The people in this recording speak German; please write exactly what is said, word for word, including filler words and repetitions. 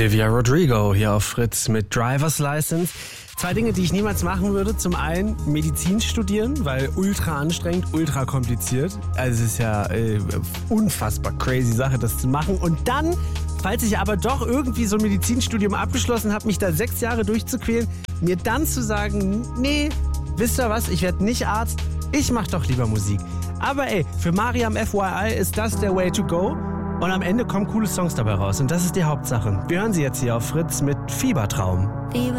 Olivia Rodrigo hier auf Fritz mit Driver's License. Zwei Dinge, die ich niemals machen würde. Zum einen Medizin studieren, weil ultra anstrengend, ultra kompliziert. Also es ist ja äh, unfassbar crazy Sache, das zu machen. Und dann, falls ich aber doch irgendwie so ein Medizinstudium abgeschlossen habe, mich da sechs Jahre durchzuquälen, mir dann zu sagen, nee, wisst ihr was, ich werde nicht Arzt, ich mach doch lieber Musik. Aber ey, für Mariam F Y I ist das der Way to go. Und am Ende kommen coole Songs dabei raus. Und das ist die Hauptsache. Wir hören sie jetzt hier auf Fritz mit Fiebertraum. Fiebertraum.